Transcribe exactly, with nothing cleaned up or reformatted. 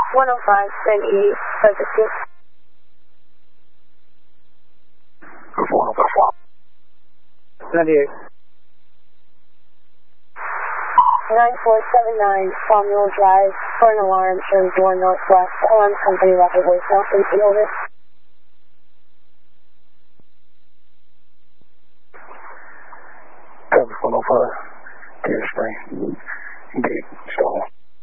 one oh five, send E, service. four oh five. ninety-eight. nine four seven nine, Samuel Drive, for an alarm, shows door northwest, alarm company left a voicemail, please over. one oh five, Deer Spring, gate, stall.